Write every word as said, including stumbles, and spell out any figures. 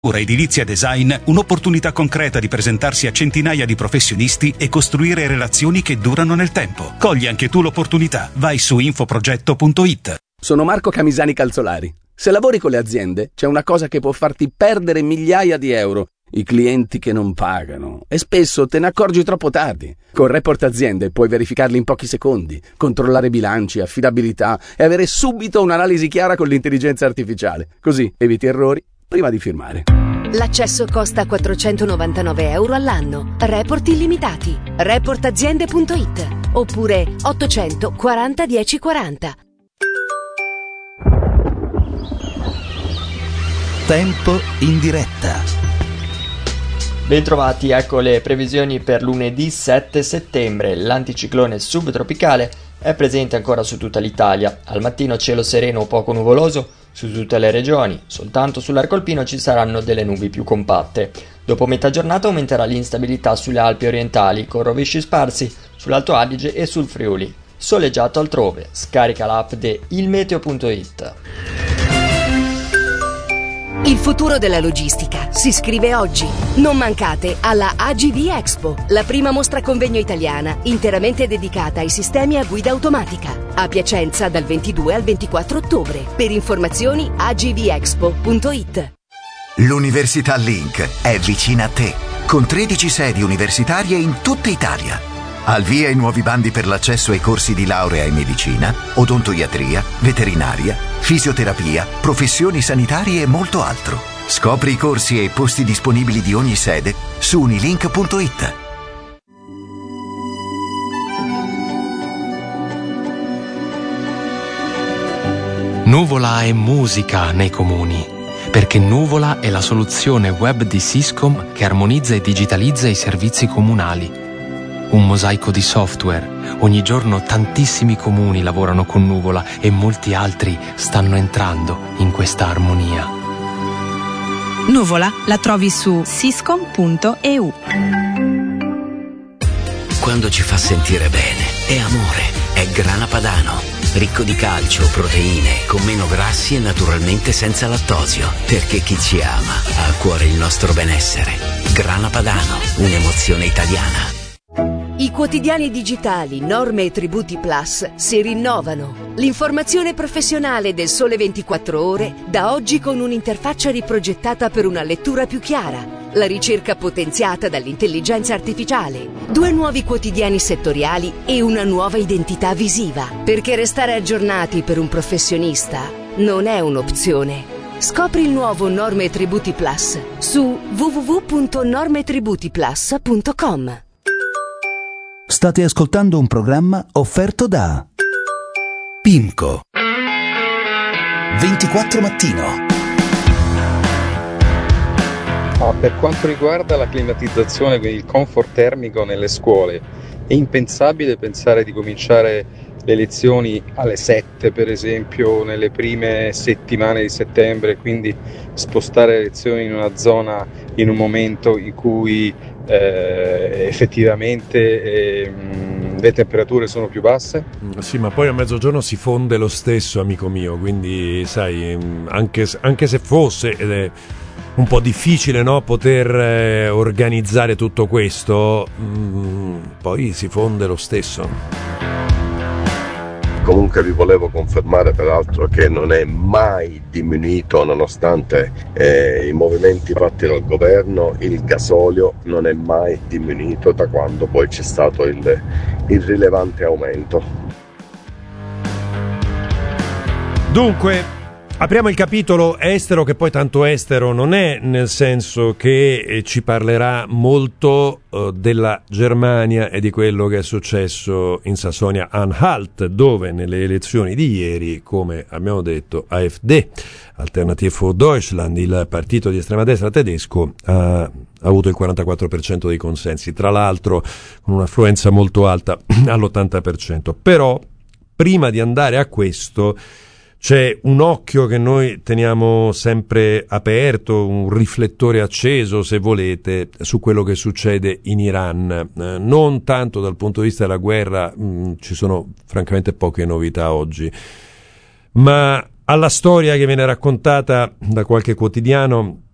Edilizia Design, un'opportunità concreta di presentarsi a centinaia di professionisti e costruire relazioni che durano nel tempo. Cogli anche tu l'opportunità. Vai su infoprogetto punto it. Sono Marco Camisani Calzolari. Se lavori con le aziende, c'è una cosa che può farti perdere migliaia di euro: i clienti che non pagano. E spesso te ne accorgi troppo tardi. Con Report Aziende puoi verificarli in pochi secondi, controllare bilanci, affidabilità e avere subito un'analisi chiara con l'intelligenza artificiale. Così eviti errori prima di firmare. L'accesso costa quattrocentonovantanove euro all'anno. Report illimitati. report aziende punto it oppure ottocento quaranta dieci quaranta. Tempo in diretta. Bentrovati, ecco le previsioni per lunedì sette settembre. L'anticiclone subtropicale è presente ancora su tutta l'Italia. Al mattino cielo sereno o poco nuvoloso su tutte le regioni, soltanto sull'arco alpino ci saranno delle nubi più compatte. Dopo metà giornata aumenterà l'instabilità sulle Alpi orientali, con rovesci sparsi sull'Alto Adige e sul Friuli. Soleggiato altrove. Scarica l'app di il meteo punto it. Il futuro della logistica si scrive oggi. Non mancate alla A G V Expo, la prima mostra convegno italiana interamente dedicata ai sistemi a guida automatica. A Piacenza dal ventidue al ventiquattro ottobre. Per informazioni a g v expo punto it. L'Università Link è vicina a te, con tredici sedi universitarie in tutta Italia. Al via i nuovi bandi per l'accesso ai corsi di laurea in medicina, odontoiatria, veterinaria, fisioterapia, professioni sanitarie e molto altro. Scopri i corsi e i posti disponibili di ogni sede su unilink punto it. Nuvola è musica nei comuni, perché Nuvola è la soluzione web di Siscom che armonizza e digitalizza i servizi comunali. Un mosaico di software. Ogni giorno tantissimi comuni lavorano con Nuvola e molti altri stanno entrando in questa armonia. Nuvola la trovi su siscom punto e u. Quando ci fa sentire bene, è amore, è Grana Padano. Ricco di calcio, proteine, con meno grassi e naturalmente senza lattosio. Perché chi ci ama ha a cuore il nostro benessere. Grana Padano, un'emozione italiana. I quotidiani digitali Norme e Tributi Plus si rinnovano. L'informazione professionale del Sole ventiquattro Ore da oggi con un'interfaccia riprogettata per una lettura più chiara. La ricerca potenziata dall'intelligenza artificiale. Due nuovi quotidiani settoriali e una nuova identità visiva. Perché restare aggiornati per un professionista non è un'opzione. Scopri il nuovo Norme e Tributi Plus su w w w punto norme tributi plus punto com. State ascoltando un programma offerto da Pimco. ventiquattro Mattino. Ah, per quanto riguarda la climatizzazione, quindi il comfort termico nelle scuole, è impensabile pensare di cominciare le lezioni alle sette, per esempio, nelle prime settimane di settembre, quindi spostare le lezioni in una zona in un momento in cui eh, effettivamente eh, le temperature sono più basse? Sì, ma poi a mezzogiorno si fonde lo stesso, amico mio, quindi sai, anche, anche se fosse ed è un po' difficile, no, poter eh, organizzare tutto questo, mh, poi si fonde lo stesso. Comunque vi volevo confermare peraltro che non è mai diminuito, nonostante eh, i movimenti fatti dal governo, il gasolio non è mai diminuito da quando poi c'è stato il, il rilevante aumento. Dunque, apriamo il capitolo estero, che poi tanto estero non è, nel senso che eh, ci parlerà molto eh, della Germania e di quello che è successo in Sassonia-Anhalt, dove nelle elezioni di ieri, come abbiamo detto, AfD, Alternative für Deutschland, il partito di estrema destra tedesco, ha, ha avuto il quarantaquattro per cento dei consensi, tra l'altro con un'affluenza molto alta all'ottanta per cento. Però, prima di andare a questo, c'è un occhio che noi teniamo sempre aperto, un riflettore acceso, se volete, su quello che succede in Iran. Eh, non tanto dal punto di vista della guerra, mh, ci sono francamente poche novità oggi, ma alla storia che viene raccontata da qualche quotidiano